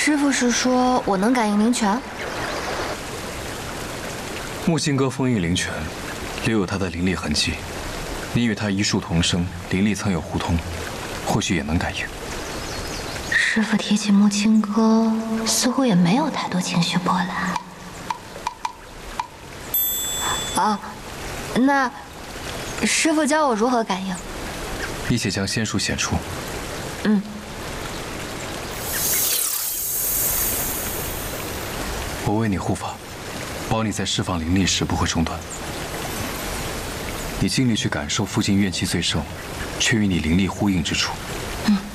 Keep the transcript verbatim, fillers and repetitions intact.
师傅是说我能感应灵泉？ 木星哥封印灵泉，留有他的灵力痕迹。你与他一树同生，灵力曾有互通，或许也能感应。 师傅提起木青哥，似乎也没有太多情绪波澜。啊，那师傅教我如何感应？ 一起将仙术显出。 嗯。 我为你护法，保你在释放灵力时不会中断。你尽力去感受附近怨气最盛，却与你灵力呼应之处。